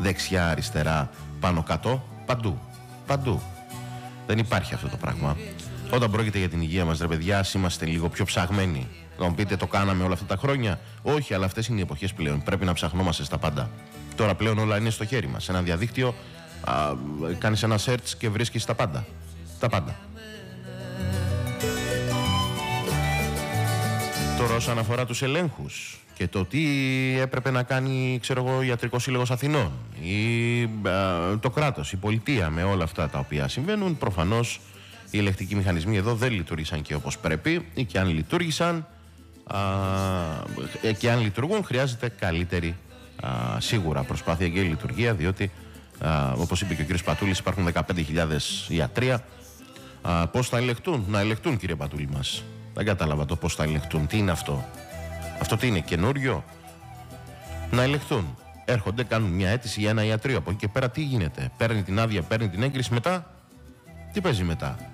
δεξιά, αριστερά, πάνω, κάτω, παντού. Παντού. Δεν υπάρχει αυτό το πράγμα. Όταν πρόκειται για την υγεία μας, ρε παιδιά, ας είμαστε λίγο πιο ψαγμένοι. Να μου πείτε, το κάναμε όλα αυτά τα χρόνια. Όχι, αλλά αυτές είναι οι εποχές πλέον. Πρέπει να ψαχνόμαστε στα πάντα. Τώρα πλέον όλα είναι στο χέρι μας. Σε ένα διαδίκτυο κάνεις ένα search και βρίσκεις τα πάντα. Τα πάντα. Τώρα όσον αφορά τους ελέγχους και το τι έπρεπε να κάνει, ξέρω εγώ, Ιατρικός Σύλλογος Αθηνών ή το κράτος, η πολιτεία, με όλα αυτά τα οποία συμβαίνουν, προφανώς οι ελεγκτικοί μηχανισμοί εδώ δεν λειτουργήσαν και όπως πρέπει, ή και αν λειτουργήσαν και αν λειτουργούν χρειάζεται καλύτερη σίγουρα προσπάθεια και λειτουργία, διότι όπως είπε και ο κ. Πατούλης, υπάρχουν 15.000 ιατρία. Πώς θα ελεγχτούν? Να ελεγχτούν, κύριε Πατούλη μας. Δεν κατάλαβα το πώς θα ελεγχτούν. Τι είναι αυτό? Αυτό τι είναι, καινούριο? Να ελεγχτούν. Έρχονται, κάνουν μια αίτηση για ένα ιατρείο. Από εκεί και πέρα τι γίνεται? Παίρνει την άδεια, παίρνει την έγκριση, μετά τι παίζει μετά?